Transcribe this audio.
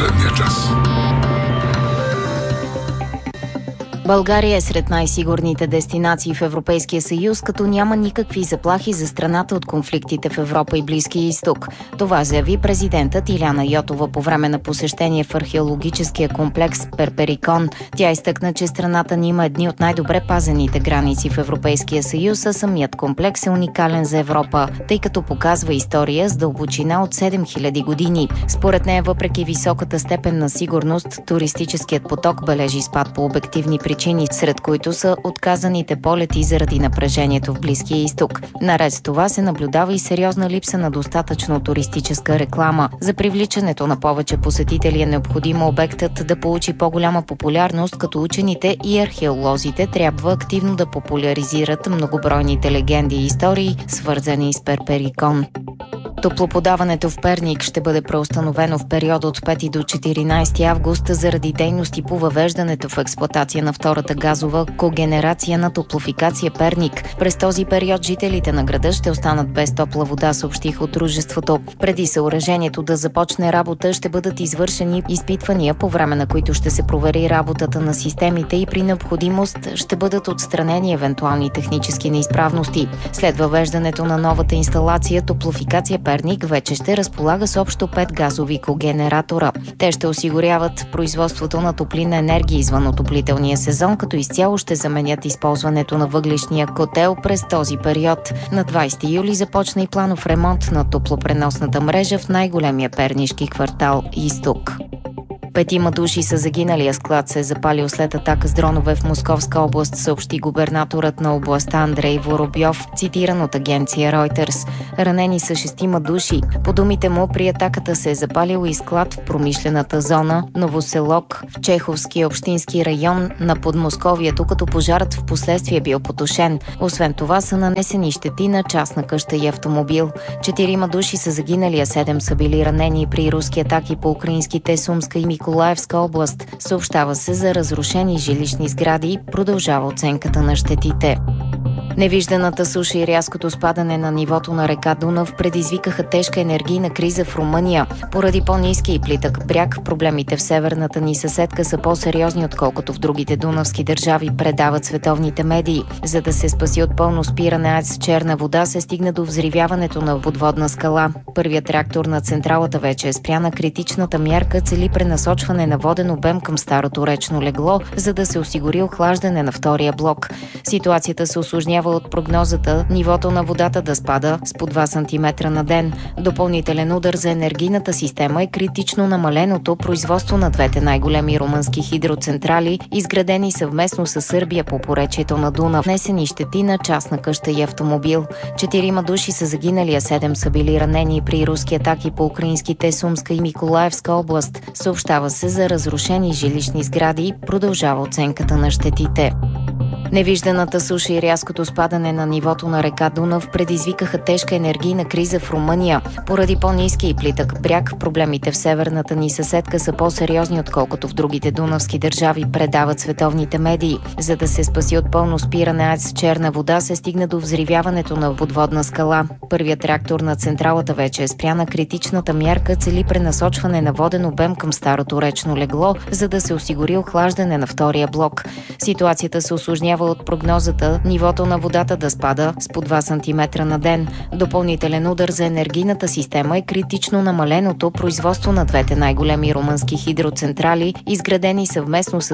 последния час. България е сред най-сигурните дестинации в Европейския съюз, като няма никакви заплахи за страната от конфликтите в Европа и Близкия изток. Това заяви президентът Иляна Йотова по време на посещение в археологическия комплекс Перперикон. Тя изтъкна, че страната ни има едни от най-добре пазените граници в Европейския съюз, а самият комплекс е уникален за Европа, тъй като показва история с дълбочина от 7000 години. Според нея, въпреки високата степен на сигурност, туристическият поток бележи спад по обективни причини, сред които са отказаните полети заради напрежението в Близкия изток. Наред с това се наблюдава и сериозна липса на достатъчно туристическа реклама. За привличането на повече посетители е необходимо обектът да получи по-голяма популярност, като учените и археолозите трябва активно да популяризират многобройните легенди и истории, свързани с Перперикон. Топлоподаването в Перник ще бъде преустановено в периода от 5 до 14 август заради дейности по въвеждането в експлоатация на втората газова когенерация на Топлофикация Перник. През този период жителите на града ще останат без топла вода, съобщиха от дружеството. Преди съоръжението да започне работа, ще бъдат извършени изпитвания, по време на които ще се провери работата на системите и при необходимост ще бъдат отстранени евентуални технически неизправности. След въвеждането на новата инсталация, Топлофикация Перник вече ще разполага с общо 5 газови когенератора. Те ще осигуряват производството на топлинна енергия извън отоплителния сезон, като изцяло ще заменят използването на въглищния котел през този период. На 20 юли започна и планов ремонт на топлопреносната мрежа в най-големия пернишки квартал Изток. 5 души са загинали, а склад се е запалил след атака с дронове в Московска област, съобщи губернаторът на областта Андрей Воробьов, цитиран от агенция Reuters. Ранени са 6 души. По думите му, при атаката се е запалил и склад в промишлената зона Новоселок в Чеховския общински район на Подмосковието, като пожарът в последствие бил потушен. Освен това са нанесени щети на частна къща и автомобил. 4 души са загинали, а 7 са били ранени при руски атаки по украинските Сумска и Николаевска област. Съобщава се за разрушени жилищни сгради, продължава оценката на щетите. Невижданата суша и рязкото спадане на нивото на река Дунав предизвикаха тежка енергийна криза в Румъния. Поради по-ниския и плитък бряг, проблемите в северната ни съседка са по-сериозни, отколкото в другите дунавски държави, предават световните медии. За да се спаси от пълно спиране АЕЦ Черна вода, се стигна до взривяването на подводна скала. Първият реактор на централата вече е спряна. Критичната мярка цели пренасочване на воден обем към старото речно легло, за да се осигури охлаждане на втория блок. Ситуацията се усложнява от прогнозата нивото на водата да спада с по 2 см на ден. Допълнителен удар за енергийната система е критично намаленото производство на двете най-големи румънски хидроцентрали, изградени съвместно с Сърбия по поречието на Дунав. Несени щети на частна къща и автомобил. 4 души са загинали, а 7 са били ранени при руски атаки по украинските Сумска и Николаевска област. Съобщава се за разрушени жилищни сгради, продължава оценката на щетите. Невижданата суша и рязкото спадане на нивото на река Дунав предизвикаха тежка енергийна криза в Румъния. Поради по-ниския и плитък бряг, проблемите в северната ни съседка са по-сериозни, отколкото в другите дунавски държави, предават световните медии. За да се спаси от пълно спиране АЕЦ Черна вода, се стигна до взривяването на подводна скала. Първият реактор на централата вече е спряна. Критичната мярка цели пренасочване на воден обем към старото речно легло, за да се осигури охлаждане на втория блок. Ситуацията се усложнява от прогнозата нивото на водата да спада с по 2 см на ден. Допълнителен удар за енергийната система е критично намаленото производство на двете най-големи румънски хидроцентрали, изградени съвместно с